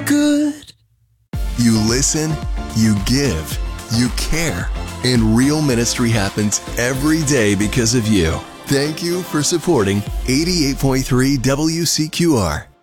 good. You listen, you give, you care. And real ministry happens every day because of you. Thank you for supporting 88.3 WCQR.